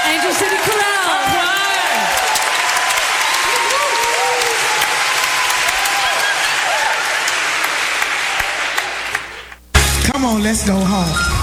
Angel City Chorale. Come on, let's go home.